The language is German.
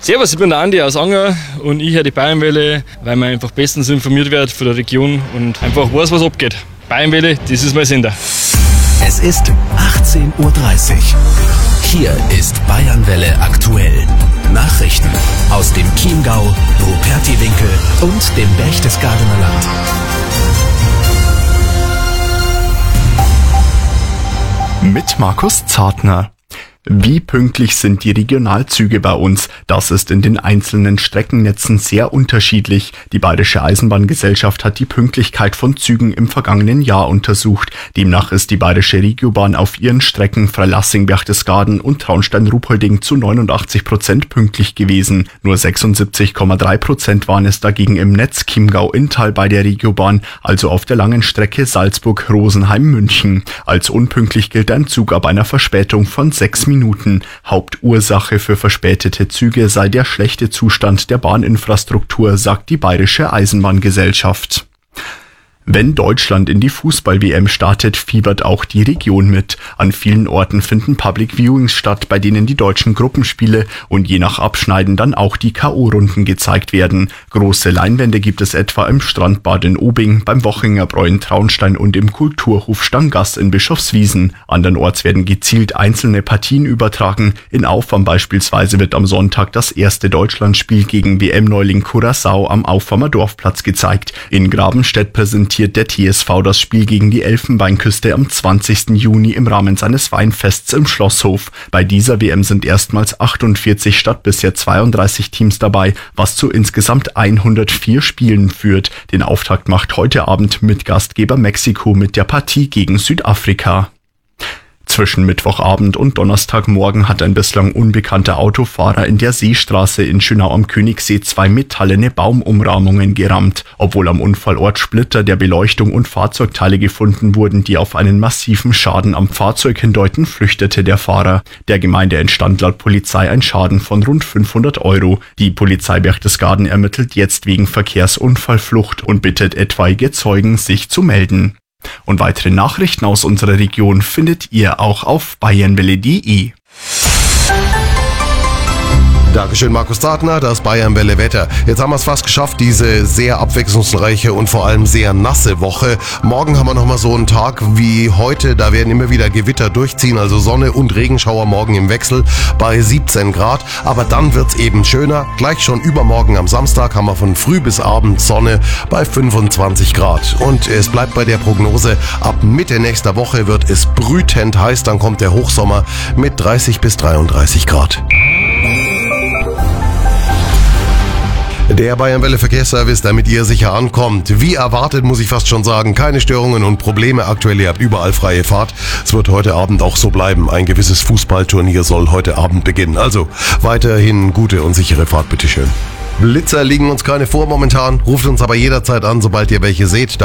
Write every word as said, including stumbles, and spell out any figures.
Servus, ich bin der Andi aus Anger und ich höre die Bayernwelle, weil man einfach bestens informiert wird von der Region und einfach weiß, was abgeht. Bayernwelle, das ist mein Sender. Es ist achtzehn Uhr dreißig. Hier ist Bayernwelle aktuell. Nachrichten aus dem Chiemgau, Rupertiwinkel und dem Berchtesgadener Land. Mit Markus Zartner. Wie pünktlich sind die Regionalzüge bei uns? Das ist in den einzelnen Streckennetzen sehr unterschiedlich. Die Bayerische Eisenbahngesellschaft hat die Pünktlichkeit von Zügen im vergangenen Jahr untersucht. Demnach ist die Bayerische Regiobahn auf ihren Strecken Freilassing-Berchtesgaden und Traunstein-Ruhpolding zu neunundachtzig Prozent pünktlich gewesen. Nur sechsundsiebzig Komma drei Prozent waren es dagegen im Netz Chiemgau-Inntal bei der Regiobahn, also auf der langen Strecke Salzburg-Rosenheim-München. Als unpünktlich gilt ein Zug ab einer Verspätung von sechs Minuten. Minuten. Hauptursache für verspätete Züge sei der schlechte Zustand der Bahninfrastruktur, sagt die Bayerische Eisenbahngesellschaft. Wenn Deutschland in die Fußball-W M startet, fiebert auch die Region mit. An vielen Orten finden Public Viewings statt, bei denen die deutschen Gruppenspiele und je nach Abschneiden dann auch die K O-Runden gezeigt werden. Große Leinwände gibt es etwa im Strandbad in Obing, beim Wochingerbräu in Traunstein und im Kulturhof Stangass in Bischofswiesen. Andernorts werden gezielt einzelne Partien übertragen. In Auffam beispielsweise wird am Sonntag das erste Deutschlandspiel gegen W M-Neuling Curaçao am Auffamer Dorfplatz gezeigt. In Grabenstedt präsentiert der T S V das Spiel gegen die Elfenbeinküste am zwanzigsten Juni im Rahmen seines Weinfests im Schlosshof. Bei dieser W M sind erstmals achtundvierzig statt bisher zweiunddreißig Teams dabei, was zu insgesamt hundertvier Spielen führt. Den Auftakt macht heute Abend mit Gastgeber Mexiko mit der Partie gegen Südafrika. Zwischen Mittwochabend und Donnerstagmorgen hat ein bislang unbekannter Autofahrer in der Seestraße in Schönau am Königssee zwei metallene Baumumrahmungen gerammt. Obwohl am Unfallort Splitter der Beleuchtung und Fahrzeugteile gefunden wurden, die auf einen massiven Schaden am Fahrzeug hindeuten, flüchtete der Fahrer. Der Gemeinde entstand laut Polizei ein Schaden von rund fünfhundert Euro. Die Polizei Berchtesgaden ermittelt jetzt wegen Verkehrsunfallflucht und bittet etwaige Zeugen, sich zu melden. Und weitere Nachrichten aus unserer Region findet ihr auch auf bayernwelle punkt de. Dankeschön, Markus Zartner, das Bayernwelle Wetter. Jetzt haben wir es fast geschafft, diese sehr abwechslungsreiche und vor allem sehr nasse Woche. Morgen haben wir nochmal so einen Tag wie heute, da werden immer wieder Gewitter durchziehen, also Sonne und Regenschauer morgen im Wechsel bei siebzehn Grad. Aber dann wird's eben schöner. Gleich schon übermorgen am Samstag haben wir von früh bis abend Sonne bei fünfundzwanzig Grad. Und es bleibt bei der Prognose, ab Mitte nächster Woche wird es brütend heiß, dann kommt der Hochsommer mit dreißig bis dreiunddreißig Grad. Der Bayernwelle Verkehrsservice, damit ihr sicher ankommt. Wie erwartet, muss ich fast schon sagen, keine Störungen und Probleme. Aktuell, ihr habt überall freie Fahrt. Es wird heute Abend auch so bleiben. Ein gewisses Fußballturnier soll heute Abend beginnen. Also weiterhin gute und sichere Fahrt, bitteschön. Blitzer liegen uns keine vor momentan. Ruft uns aber jederzeit an, sobald ihr welche seht.